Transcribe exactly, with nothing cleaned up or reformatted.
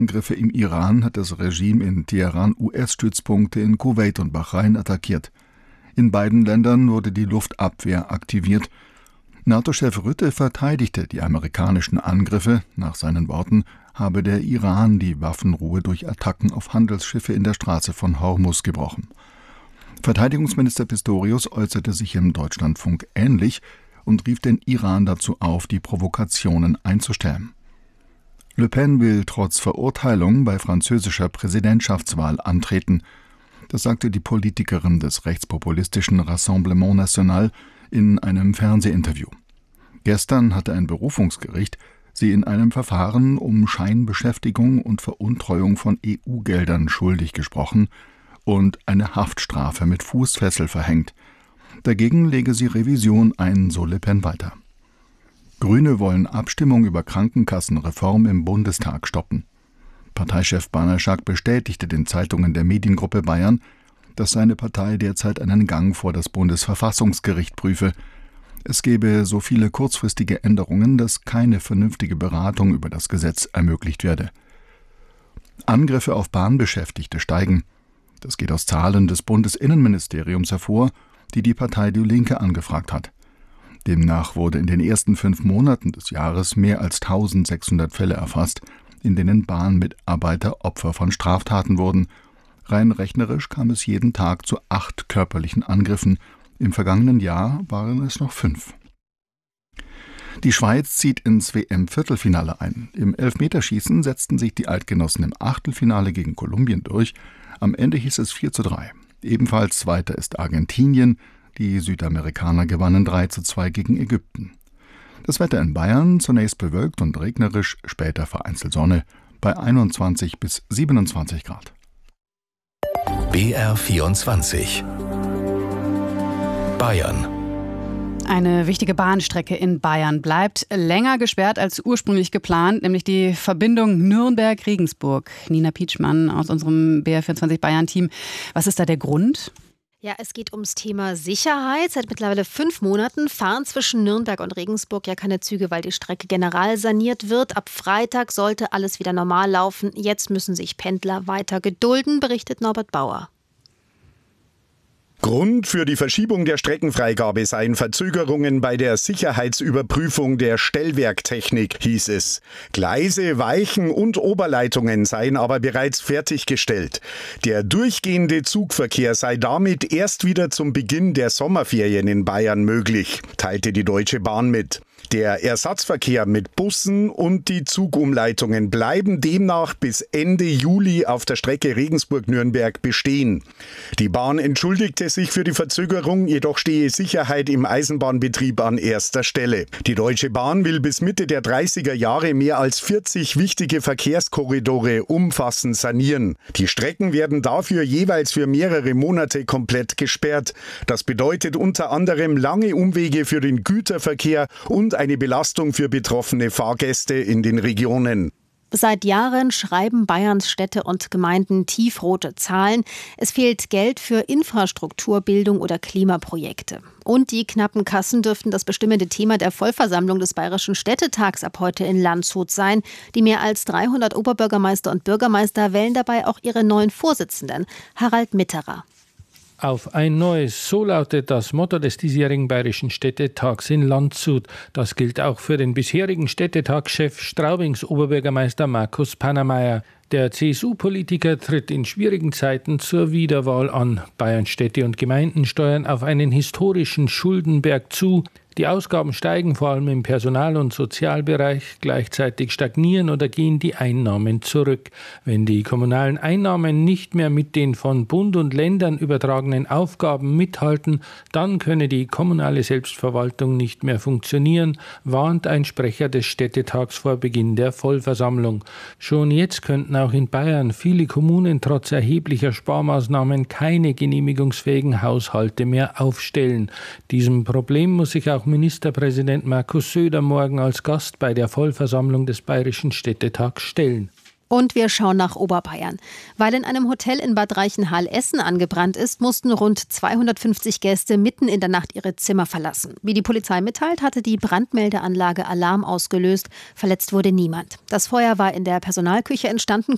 Angriffe im Iran hat das Regime in Teheran U S-Stützpunkte in Kuwait und Bahrain attackiert. In beiden Ländern wurde die Luftabwehr aktiviert. NATO-Chef Rutte verteidigte die amerikanischen Angriffe. Nach seinen Worten habe der Iran die Waffenruhe durch Attacken auf Handelsschiffe in der Straße von Hormuz gebrochen. Verteidigungsminister Pistorius äußerte sich im Deutschlandfunk ähnlich und rief den Iran dazu auf, die Provokationen einzustellen. Le Pen will trotz Verurteilung bei französischer Präsidentschaftswahl antreten. Das sagte die Politikerin des rechtspopulistischen Rassemblement National in einem Fernsehinterview. Gestern hatte ein Berufungsgericht sie in einem Verfahren um Scheinbeschäftigung und Veruntreuung von E U-Geldern schuldig gesprochen und eine Haftstrafe mit Fußfessel verhängt. Dagegen lege sie Revision ein, so Le Pen weiter. Grüne wollen Abstimmung über Krankenkassenreform im Bundestag stoppen. Parteichef Banaschak bestätigte den Zeitungen der Mediengruppe Bayern, dass seine Partei derzeit einen Gang vor das Bundesverfassungsgericht prüfe. Es gebe so viele kurzfristige Änderungen, dass keine vernünftige Beratung über das Gesetz ermöglicht werde. Angriffe auf Bahnbeschäftigte steigen. Das geht aus Zahlen des Bundesinnenministeriums hervor, die die Partei Die Linke angefragt hat. Demnach wurde in den ersten fünf Monaten des Jahres mehr als eintausendsechshundert Fälle erfasst, in denen Bahnmitarbeiter Opfer von Straftaten wurden. Rein rechnerisch kam es jeden Tag zu acht körperlichen Angriffen. Im vergangenen Jahr waren es noch fünf. Die Schweiz zieht ins W M-Viertelfinale ein. Im Elfmeterschießen setzten sich die Eidgenossen im Achtelfinale gegen Kolumbien durch. Am Ende hieß es vier zu drei. Ebenfalls Zweiter ist Argentinien. Die Südamerikaner gewannen drei zu zwei gegen Ägypten. Das Wetter in Bayern zunächst bewölkt und regnerisch, später vereinzelt Sonne bei einundzwanzig bis siebenundzwanzig Grad. B R vierundzwanzig Bayern. Eine wichtige Bahnstrecke in Bayern bleibt länger gesperrt als ursprünglich geplant, nämlich die Verbindung Nürnberg-Regensburg. Nina Pietschmann aus unserem B R vierundzwanzig Bayern-Team. Was ist da der Grund? Ja, es geht ums Thema Sicherheit. Seit mittlerweile fünf Monaten fahren zwischen Nürnberg und Regensburg ja keine Züge, weil die Strecke general saniert wird. Ab Freitag sollte alles wieder normal laufen. Jetzt müssen sich Pendler weiter gedulden, berichtet Norbert Bauer. Grund für die Verschiebung der Streckenfreigabe seien Verzögerungen bei der Sicherheitsüberprüfung der Stellwerktechnik, hieß es. Gleise, Weichen und Oberleitungen seien aber bereits fertiggestellt. Der durchgehende Zugverkehr sei damit erst wieder zum Beginn der Sommerferien in Bayern möglich, teilte die Deutsche Bahn mit. Der Ersatzverkehr mit Bussen und die Zugumleitungen bleiben demnach bis Ende Juli auf der Strecke Regensburg-Nürnberg bestehen. Die Bahn entschuldigte sich für die Verzögerung, jedoch stehe Sicherheit im Eisenbahnbetrieb an erster Stelle. Die Deutsche Bahn will bis Mitte der dreißiger Jahre mehr als vierzig wichtige Verkehrskorridore umfassend sanieren. Die Strecken werden dafür jeweils für mehrere Monate komplett gesperrt. Das bedeutet unter anderem lange Umwege für den Güterverkehr und eine Belastung für betroffene Fahrgäste in den Regionen. Seit Jahren schreiben Bayerns Städte und Gemeinden tiefrote Zahlen. Es fehlt Geld für Infrastruktur, Bildung oder Klimaprojekte. Und die knappen Kassen dürften das bestimmende Thema der Vollversammlung des Bayerischen Städtetags ab heute in Landshut sein. Die mehr als dreihundert Oberbürgermeister und Bürgermeister wählen dabei auch ihre neuen Vorsitzenden. Harald Mitterer. Auf ein neues, so lautet das Motto des diesjährigen Bayerischen Städtetags in Landshut. Das gilt auch für den bisherigen Städtetagschef Straubings Oberbürgermeister Markus Pannermeier. Der C S U-Politiker tritt in schwierigen Zeiten zur Wiederwahl an. Bayerns Städte und Gemeinden steuern auf einen historischen Schuldenberg zu. Die Ausgaben steigen vor allem im Personal- und Sozialbereich, gleichzeitig stagnieren oder gehen die Einnahmen zurück. Wenn die kommunalen Einnahmen nicht mehr mit den von Bund und Ländern übertragenen Aufgaben mithalten, dann könne die kommunale Selbstverwaltung nicht mehr funktionieren, warnt ein Sprecher des Städtetags vor Beginn der Vollversammlung. Schon jetzt könnten auch in Bayern viele Kommunen trotz erheblicher Sparmaßnahmen keine genehmigungsfähigen Haushalte mehr aufstellen. Diesem Problem muss sich auch Ministerpräsident Markus Söder morgen als Gast bei der Vollversammlung des Bayerischen Städtetags stellen. Und wir schauen nach Oberbayern. Weil in einem Hotel in Bad Reichenhall-Essen angebrannt ist, mussten rund zweihundertfünfzig Gäste mitten in der Nacht ihre Zimmer verlassen. Wie die Polizei mitteilt, hatte die Brandmeldeanlage Alarm ausgelöst. Verletzt wurde niemand. Das Feuer war in der Personalküche entstanden.